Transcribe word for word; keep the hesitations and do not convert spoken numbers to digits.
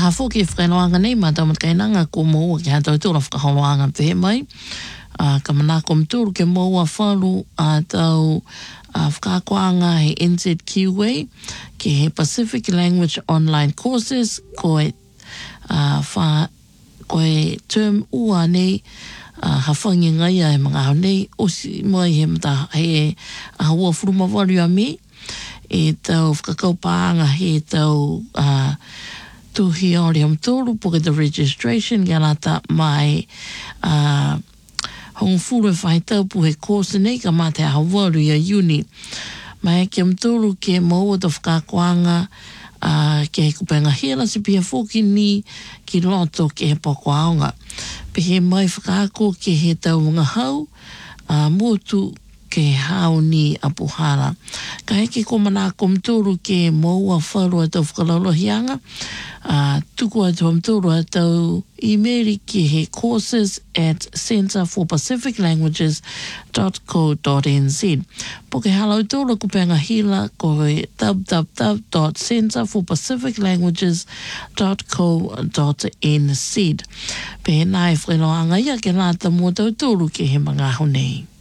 hafo ke whakailoanga nei, ma tau matkainanga ko moua ki hatau tūra whakaholoanga te mai. Uh, ka mana kom tūru ke moua whalu a tau uh, whakakoanga he N Z Q A, ke he Pacific Language Online Courses, ko e uh, wha, ko e term ua nei, uh, hawhangi ngai ai mga hau nei, osi mai he mata he a hua whurumawaru a me, e tau whakakaupanga he tau uh, tuhi ori am tōru, puke the registration, ganata mai uh, hong furu e whai tau pu he course nei, ka mate a hawaru i a uni. Mai ke am tōru ke maua ta whakakoanga, uh, ke he kupenga hera si pia whoki ni ki loto ke he pokoaonga. Pe he mai whakako ke he tau mga hau, uh, motu ke hau ni apuhara. Ka heke ko mana kom tōru ke maua wharua tau whakalaulohianga, uh, tuku atu am tōru atau imeri ki he courses at centre for pacific languages dot co dot n z. Poke halau tōru kupenga hila ko he w w w dot centre for pacific languages dot co dot n z. Pe nai whailoanga ia ke nāta mua tau tōru ke he mga honei.